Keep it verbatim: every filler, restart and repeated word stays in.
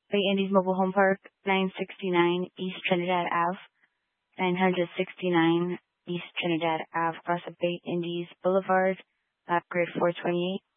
Bay Indies Mobile Home Park, nine sixty-nine East Trinidad Ave, nine sixty-nine East Trinidad Ave, across of Bay Indies Boulevard, lap grade four twenty-eight.